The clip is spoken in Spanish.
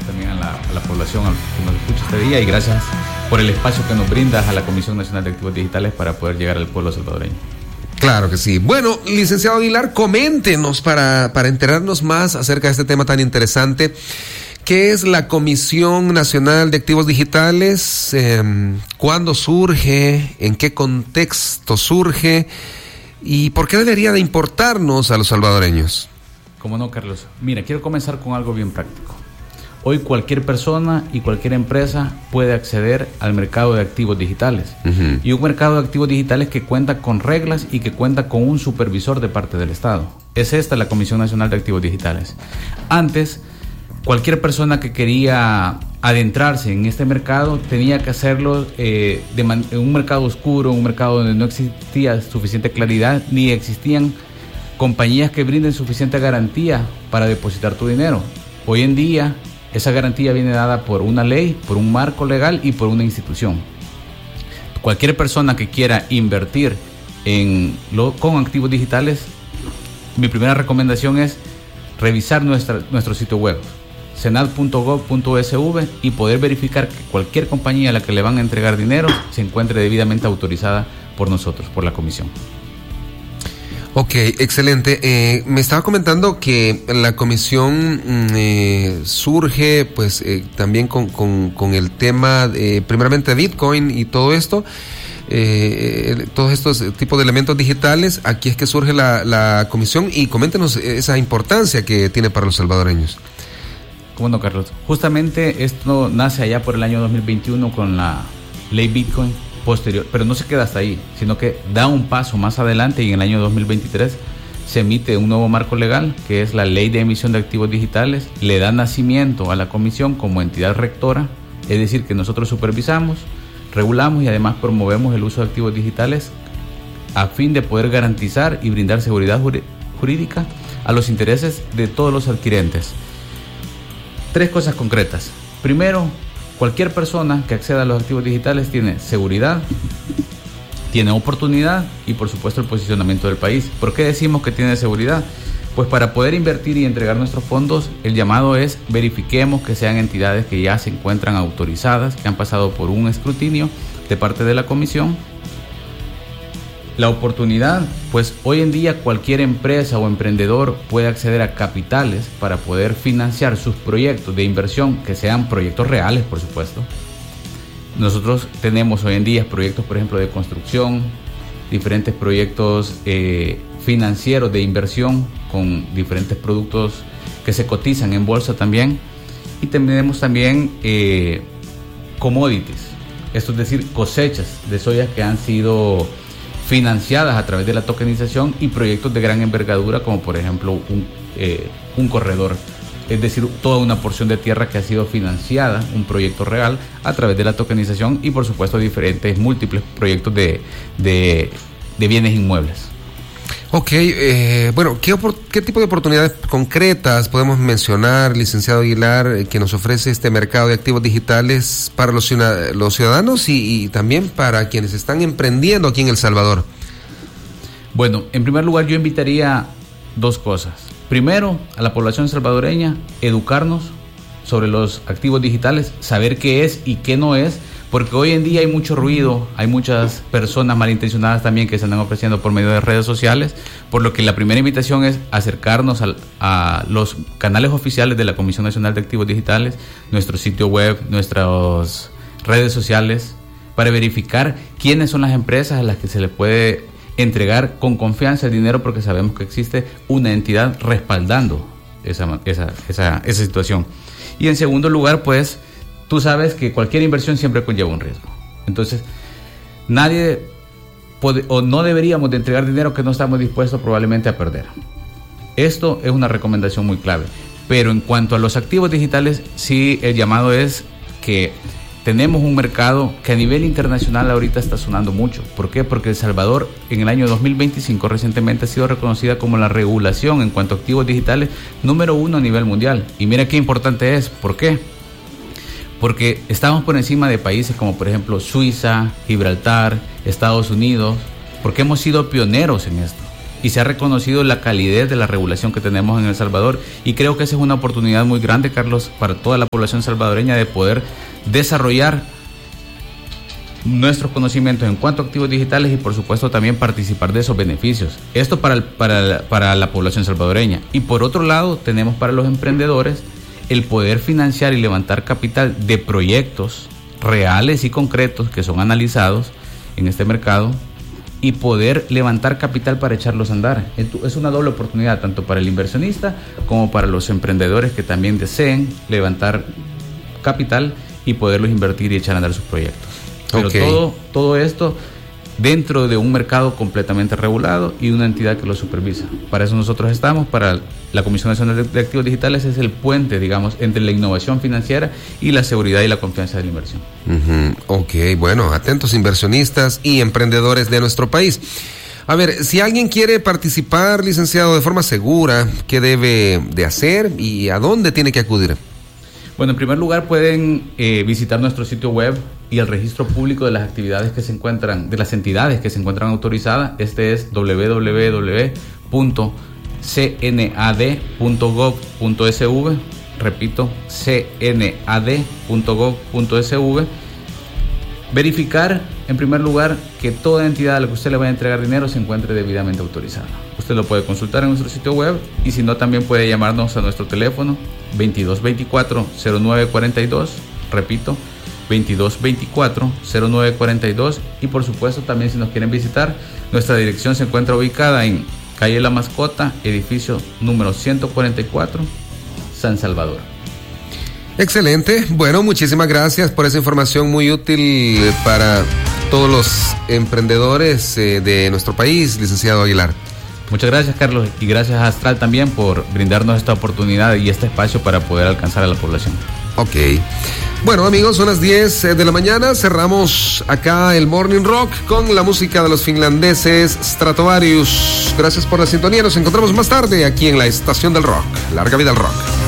también a la población que nos escucha este día, y gracias por el espacio que nos brindas a la Comisión Nacional de Activos Digitales para poder llegar al pueblo salvadoreño. Claro que sí. Bueno, licenciado Aguilar, coméntenos para enterarnos más acerca de este tema tan interesante. ¿Qué es la Comisión Nacional de Activos Digitales? ¿Cuándo surge? ¿En qué contexto surge? ¿Y por qué debería de importarnos a los salvadoreños? ¿Cómo no, Carlos? Mira, quiero comenzar con algo bien práctico. Hoy cualquier persona y cualquier empresa puede acceder al mercado de activos digitales. Uh-huh. Y un mercado de activos digitales que cuenta con reglas y que cuenta con un supervisor de parte del Estado. Es esta la Comisión Nacional de Activos Digitales. Antes, cualquier persona que quería adentrarse en este mercado tenía que hacerlo en un mercado oscuro, un mercado donde no existía suficiente claridad ni existían compañías que brinden suficiente garantía para depositar tu dinero. Hoy en día esa garantía viene dada por una ley, por un marco legal y por una institución. Cualquier persona que quiera invertir con activos digitales, mi primera recomendación es revisar nuestro sitio web, senat.gov.sv, y poder verificar que cualquier compañía a la que le van a entregar dinero se encuentre debidamente autorizada por nosotros, por la comisión. Ok, excelente. Me estaba comentando que la comisión surge pues también con el tema primeramente de Bitcoin y todo esto, todos estos tipos de elementos digitales. Aquí es que surge la comisión, y coméntenos esa importancia que tiene para los salvadoreños. ¿Cómo no, Carlos? Justamente esto nace allá por el año 2021 con la ley Bitcoin posterior, pero no se queda hasta ahí, sino que da un paso más adelante, y en el año 2023 se emite un nuevo marco legal, que es la Ley de Emisión de Activos Digitales. Le da nacimiento a la comisión como entidad rectora, es decir, que nosotros supervisamos, regulamos y además promovemos el uso de activos digitales a fin de poder garantizar y brindar seguridad jurídica a los intereses de todos los adquirentes. 3 cosas concretas. Primero, cualquier persona que acceda a los activos digitales tiene seguridad, tiene oportunidad y por supuesto el posicionamiento del país. ¿Por qué decimos que tiene seguridad? Pues para poder invertir y entregar nuestros fondos, el llamado es verifiquemos que sean entidades que ya se encuentran autorizadas, que han pasado por un escrutinio de parte de la comisión. La oportunidad, pues hoy en día cualquier empresa o emprendedor puede acceder a capitales para poder financiar sus proyectos de inversión, que sean proyectos reales, por supuesto. Nosotros tenemos hoy en día proyectos, por ejemplo, de construcción, diferentes proyectos financieros de inversión con diferentes productos que se cotizan en bolsa también. Y tenemos también commodities, esto es decir, cosechas de soya que han sido financiadas a través de la tokenización, y proyectos de gran envergadura como por ejemplo un corredor, es decir, toda una porción de tierra que ha sido financiada, un proyecto real a través de la tokenización, y por supuesto diferentes múltiples proyectos de bienes inmuebles. Ok, bueno, ¿qué tipo de oportunidades concretas podemos mencionar, licenciado Aguilar, que nos ofrece este mercado de activos digitales para los ciudadanos y también para quienes están emprendiendo aquí en El Salvador? Bueno, en primer lugar yo invitaría 2 cosas. Primero, a la población salvadoreña, educarnos sobre los activos digitales, saber qué es y qué no es, porque hoy en día hay mucho ruido, hay muchas personas malintencionadas también que se andan ofreciendo por medio de redes sociales, por lo que la primera invitación es acercarnos a los canales oficiales de la Comisión Nacional de Activos Digitales, nuestro sitio web, nuestras redes sociales, para verificar quiénes son las empresas a las que se les puede entregar con confianza el dinero, porque sabemos que existe una entidad respaldando esa situación. Y en segundo lugar, pues, tú sabes que cualquier inversión siempre conlleva un riesgo. Entonces, nadie puede, o no deberíamos de entregar dinero que no estamos dispuestos probablemente a perder. Esto es una recomendación muy clave. Pero en cuanto a los activos digitales, sí, el llamado es que tenemos un mercado que a nivel internacional ahorita está sonando mucho. ¿Por qué? Porque El Salvador en el año 2025 recientemente ha sido reconocida como la regulación en cuanto a activos digitales número 1 a nivel mundial. Y mira qué importante es. ¿Por qué? Porque estamos por encima de países como por ejemplo Suiza, Gibraltar, Estados Unidos, porque hemos sido pioneros en esto. y se ha reconocido la calidez de la regulación que tenemos en El Salvador, y creo que esa es una oportunidad muy grande, Carlos, para toda la población salvadoreña de poder desarrollar nuestros conocimientos en cuanto a activos digitales y por supuesto también participar de esos beneficios. Esto para la población salvadoreña. Y por otro lado tenemos para los emprendedores el poder financiar y levantar capital de proyectos reales y concretos que son analizados en este mercado y poder levantar capital para echarlos a andar. Es una doble oportunidad tanto para el inversionista como para los emprendedores que también deseen levantar capital y poderlos invertir y echar a andar sus proyectos. Pero todo esto dentro de un mercado completamente regulado y una entidad que lo supervisa. Para eso nosotros estamos, para la Comisión Nacional de Activos Digitales es el puente, digamos, entre la innovación financiera y la seguridad y la confianza de la inversión. Ok, bueno, atentos inversionistas y emprendedores de nuestro país. A ver, si alguien quiere participar, licenciado, de forma segura, ¿qué debe de hacer y a dónde tiene que acudir? Bueno, en primer lugar pueden visitar nuestro sitio web y el registro público de las actividades que se encuentran, de las entidades que se encuentran autorizadas. Este es www.cnad.gov.sv. Repito, cnad.gov.sv. Verificar, en primer lugar, que toda entidad a la que usted le vaya a entregar dinero se encuentre debidamente autorizada. Usted lo puede consultar en nuestro sitio web y si no también puede llamarnos a nuestro teléfono 2224-0942, repito, 2224-0942, y por supuesto también si nos quieren visitar, nuestra dirección se encuentra ubicada en calle La Mascota, edificio número 144, San Salvador. Excelente, bueno, muchísimas gracias por esa información muy útil para todos los emprendedores de nuestro país, licenciado Aguilar. Muchas gracias, Carlos, y gracias a Astral también por brindarnos esta oportunidad y este espacio para poder alcanzar a la población. Ok. Bueno, amigos, son las 10 de la mañana. Cerramos acá el Morning Rock con la música de los finlandeses Stratovarius. Gracias por la sintonía. Nos encontramos más tarde aquí en la Estación del Rock. Larga vida al rock.